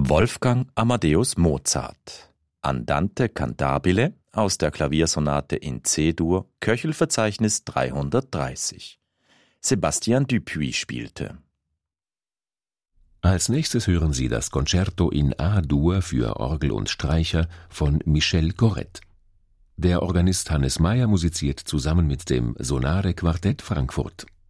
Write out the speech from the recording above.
Wolfgang Amadeus Mozart Andante cantabile aus der Klaviersonate in C-Dur, Köchelverzeichnis 330. Sebastian Dupuis spielte. Als nächstes hören Sie das Concerto in A-Dur für Orgel und Streicher von Michel Corrette. Der Organist Hannes Meyer musiziert zusammen mit dem Sonare Quartett Frankfurt.